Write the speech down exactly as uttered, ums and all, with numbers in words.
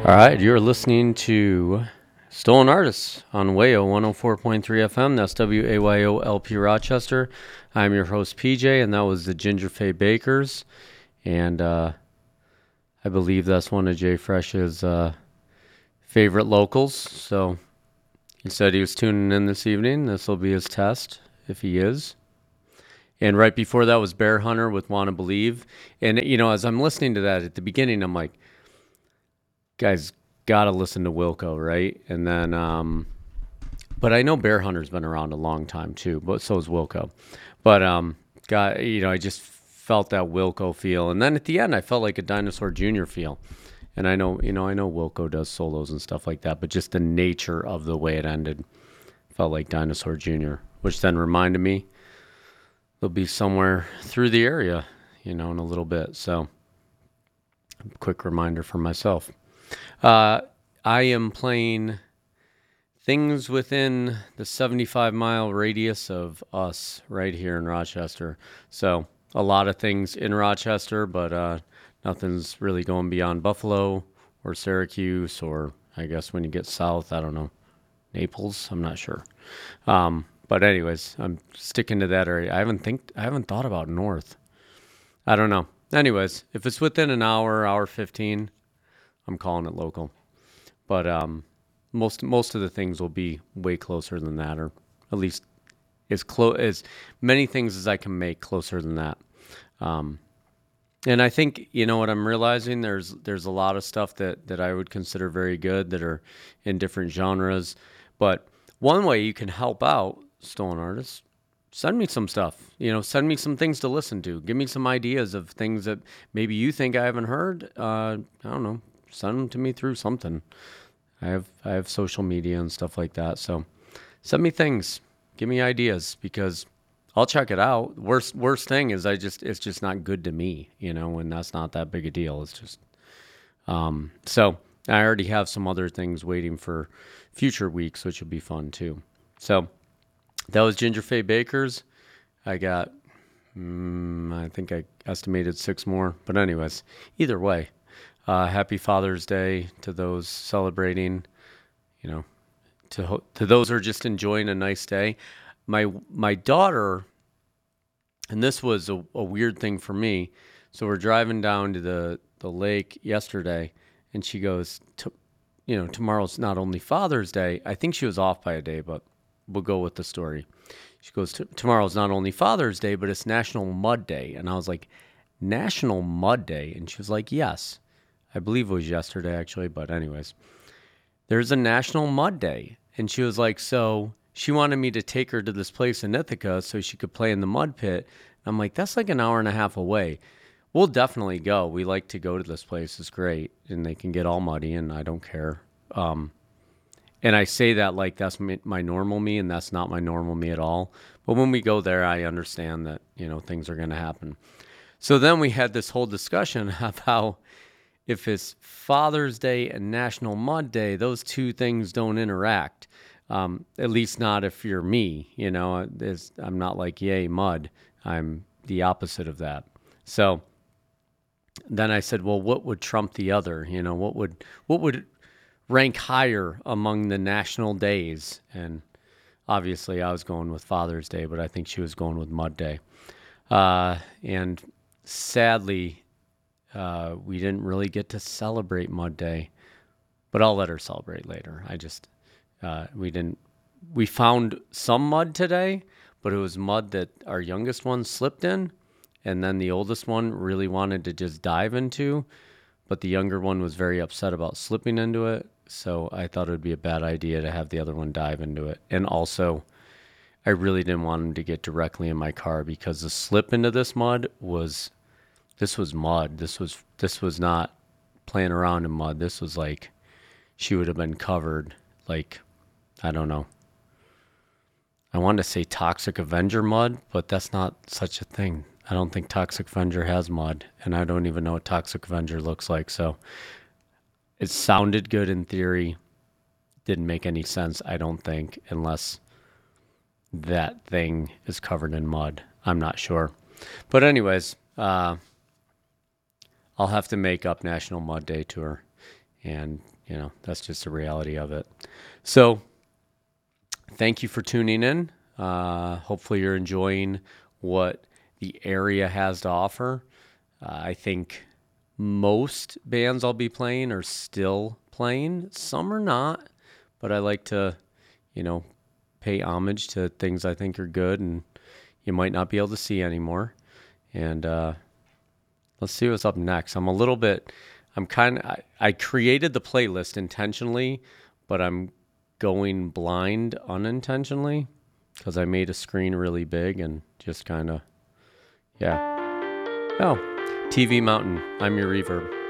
All right, you're listening to Stolen Artists on W A Y O one oh four point three F M. That's W A Y O L P Rochester. I'm your host, P J, and that was the Ginger Fay Bakers. And uh, I believe that's one of Jay Fresh's uh, favorite locals. So he said he was tuning in this evening. This will be his test, if he is. And right before that was Bear Hunter with Wanna Believe. And, you know, as I'm listening to that at the beginning, I'm like, guys got to listen to Wilco, right? And then, um, but I know Bear Hunter's been around a long time too, but so is Wilco. But, um, got, you know, I just felt that Wilco feel. And then at the end, I felt like a Dinosaur Junior feel. And I know, you know, I know Wilco does solos and stuff like that, but just the nature of the way it ended felt like Dinosaur Junior, which then reminded me they'll be somewhere through the area, you know, in a little bit. So, quick reminder for myself. Uh, I am playing things within the seventy-five mile radius of us right here in Rochester. So a lot of things in Rochester, but uh, nothing's really going beyond Buffalo or Syracuse, or I guess when you get south, I don't know, Naples. I'm not sure. Um, but anyways, I'm sticking to that area. I haven't think I haven't thought about north. I don't know. Anyways, if it's within an hour, hour fifteen. I'm calling it local, but um, most most of the things will be way closer than that, or at least as close as many things as I can make closer than that. Um, and I think, you know what I'm realizing, there's there's a lot of stuff that that I would consider very good that are in different genres. But one way you can help out Stolen Artists, send me some stuff. You know, send me some things to listen to. Give me some ideas of things that maybe you think I haven't heard. Uh, I don't know. Send them to me through something. I have I have social media and stuff like that. So send me things. Give me ideas, because I'll check it out. Worst worst thing is I just it's just not good to me, you know, and that's not that big a deal. It's just um so I already have some other things waiting for future weeks, which will be fun too. So that was Ginger Fay Bakers. I got mm, I think I estimated six more. But anyways, either way. Uh, happy Father's Day to those celebrating, you know, to to those who are just enjoying a nice day. My my daughter, and this was a, a weird thing for me. So we're driving down to the, the lake yesterday, and she goes, to, you know, tomorrow's not only Father's Day. I think she was off by a day, but we'll go with the story. She goes, tomorrow's not only Father's Day, but it's National Mud Day. And I was like, National Mud Day? And she was like, yes. I believe it was yesterday, actually, but anyways. There's a National Mud Day. And she was like, so she wanted me to take her to this place in Ithaca so she could play in the mud pit. I'm like, that's like an hour and a half away. We'll definitely go. We like to go to this place. It's great. And they can get all muddy, and I don't care. Um, and I say that like that's my normal me, and that's not my normal me at all. But when we go there, I understand that, you know, things are going to happen. So then we had this whole discussion of how if it's Father's Day and National Mud Day, those two things don't interact. Um, at least not if you're me, you know. It's, I'm not like, yay, mud. I'm the opposite of that. So then I said, well, what would trump the other? You know, what would what would rank higher among the national days? And obviously I was going with Father's Day, but I think she was going with Mud Day. Uh, and sadly, Uh, we didn't really get to celebrate Mud Day, but I'll let her celebrate later. I just, uh, we didn't, we found some mud today, but it was mud that our youngest one slipped in, and then the oldest one really wanted to just dive into, but the younger one was very upset about slipping into it, so I thought it would be a bad idea to have the other one dive into it. And also, I really didn't want him to get directly in my car, because the slip into this mud was... This was mud. This was this was not playing around in mud. This was like she would have been covered, like, I don't know. I wanted to say Toxic Avenger mud, but that's not such a thing. I don't think Toxic Avenger has mud, and I don't even know what Toxic Avenger looks like. So it sounded good in theory. Didn't make any sense, I don't think, unless that thing is covered in mud. I'm not sure. But anyways, uh, I'll have to make up National Mud Day to her. And, you know, that's just the reality of it. So thank you for tuning in. Uh, hopefully you're enjoying what the area has to offer. Uh, I think most bands I'll be playing are still playing. Some are not, but I like to, you know, pay homage to things I think are good and you might not be able to see anymore. And uh, let's see what's up next. I'm a little bit, I'm kind of, I, I created the playlist intentionally, but I'm going blind unintentionally because I made a screen really big and just kind of, yeah. Oh, T V Mountain. I'm your reverb.